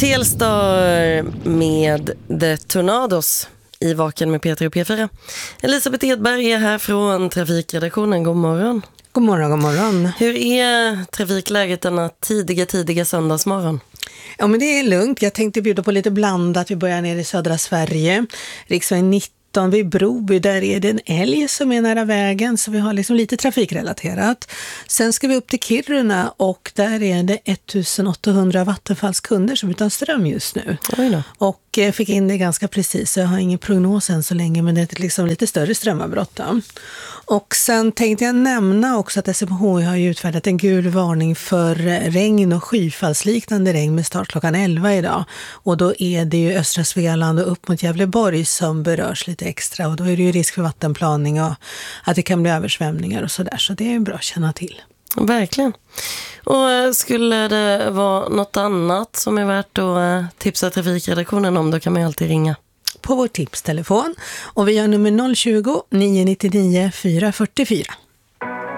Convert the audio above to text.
Telstar med The Tornados i Vaken med Peter och P4. Elisabeth Edberg är här från trafikredaktionen. God morgon. God morgon, god morgon. Hur är trafikläget denna tidiga söndagsmorgon? Ja, men det är lugnt. Jag tänkte bjuda på lite blandat. Vi börjar ner i södra Sverige. Riksväg 19 vid Broby, där är det en älg som är nära vägen, så vi har liksom lite trafikrelaterat. Sen ska vi upp till Kiruna och där är det 1800 vattenfallskunder som är utan ström just nu. Och fick in det ganska precis, så jag har ingen prognos än så länge, men det är liksom lite större strömavbrott. Och sen tänkte jag nämna också att SMHI har utfärdat en gul varning för regn och skyfallsliknande regn med start klockan 11 idag. Och då är det ju östra Svealand och upp mot Gävleborg som berörs lite extra, och då är det ju risk för vattenplaning och att det kan bli översvämningar och sådär, så det är bra att känna till. Verkligen. Och skulle det vara något annat som är värt att tipsa trafikredaktionen om, då kan man ju alltid ringa på vår tipstelefon, och vi har nummer 020 999 444.